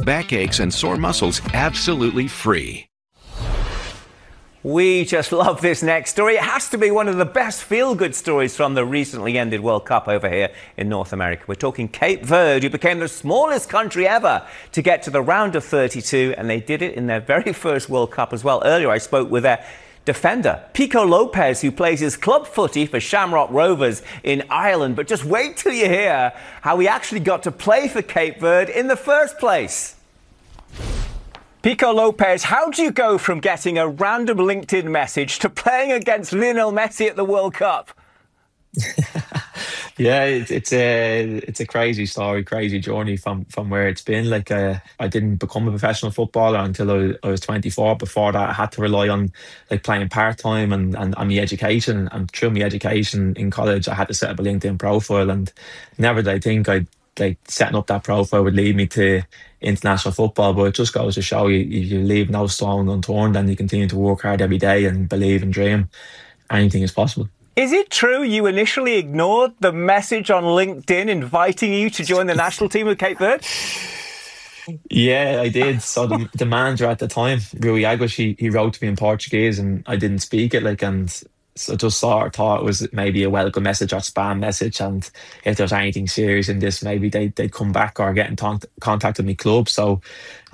backaches, and sore muscles absolutely free. We just love this next story. It has to be one of the best feel-good stories from the recently ended World Cup over here in North America. We're talking Cape Verde, who became the smallest country ever to get to the round of 32, and they did it in their very first World Cup as well. Earlier, I spoke with their defender, Pico Lopez, who plays his club footy for Shamrock Rovers in Ireland. But just wait till you hear how he actually got to play for Cape Verde in the first place. Pico Lopez, how do you go from getting a random LinkedIn message to playing against Lionel Messi at the World Cup? Yeah, it's a crazy story, crazy journey from where it's been. Like I didn't become a professional footballer until I was 24. Before that, I had to rely on like playing part time and on my education. And through my education in college, I had to set up a LinkedIn profile. And never did I think setting up that profile would lead me to international football. But it just goes to show you leave no stone unturned, and you continue to work hard every day and believe and dream. Anything is possible. Is it true you initially ignored the message on LinkedIn inviting you to join the national team of Cape Verde? Yeah, I did. So the manager at the time, Rui Águas, he wrote to me in Portuguese, and I didn't speak it. And so just thought it was maybe a welcome message or spam message, and if there's anything serious in this, maybe they'd come back or get in contact with my club. So